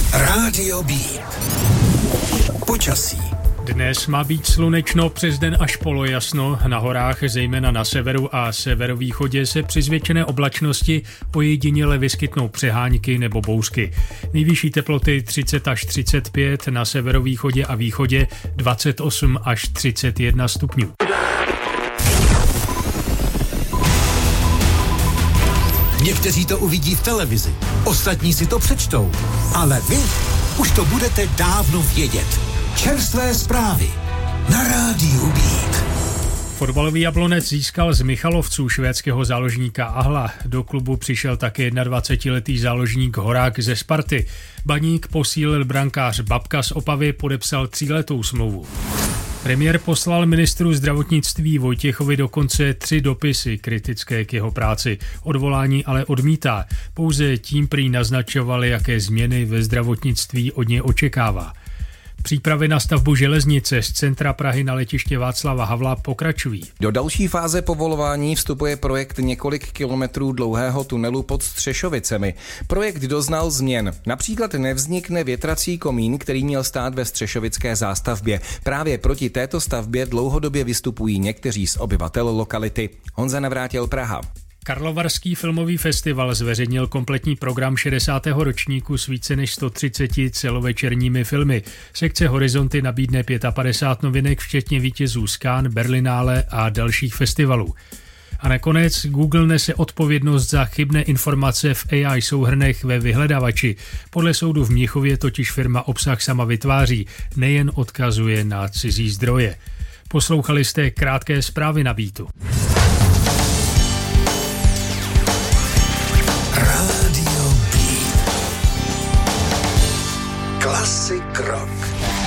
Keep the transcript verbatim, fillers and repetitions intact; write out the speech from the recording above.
Rádio Beat. Počasí. Dnes má být slunečno, přes den až polojasno. Na horách, zejména na severu a severovýchodě, se při zvětšené oblačnosti ojediněle vyskytnou přehánky nebo bouřky. Nejvyšší teploty třicet až třicet pět, na severovýchodě a východě dvacet osm až třicet jedna stupňů. Někteří to uvidí v televizi, ostatní si to přečtou, ale vy už to budete dávno vědět. Čerstvé zprávy na Rádiu Beat. Fotbalový Jablonec získal z Michalovců švédského záložníka Ahla. Do klubu přišel také dvacetiletý záložník Horák ze Sparty. Baník posílil brankář Babka z Opavy, podepsal tříletou smlouvu. Premiér poslal ministru zdravotnictví Vojtěchovi dokonce tři dopisy kritické k jeho práci. Odvolání ale odmítá. Pouze tím prý naznačoval, jaké změny ve zdravotnictví od něj očekává. Přípravy na stavbu železnice z centra Prahy na letiště Václava Havla pokračují. Do další fáze povolování vstupuje projekt několik kilometrů dlouhého tunelu pod Střešovicemi. Projekt doznal změn. Například nevznikne větrací komín, který měl stát ve střešovické zástavbě. Právě proti této stavbě dlouhodobě vystupují někteří z obyvatel lokality. Honza Navrátil, Praha. Karlovarský filmový festival zveřejnil kompletní program šedesátého ročníku s více než sto třiceti celovečerními filmy. Sekce Horizonty nabídne padesát pět novinek, včetně vítězů z Cannes, Berlinále a dalších festivalů. A nakonec Google nese odpovědnost za chybné informace v A I souhrnech ve vyhledávači. Podle soudu v Mnichově totiž firma obsah sama vytváří, nejen odkazuje na cizí zdroje. Poslouchali jste krátké zprávy na Beatu. Rádio Beat. Klasik rock.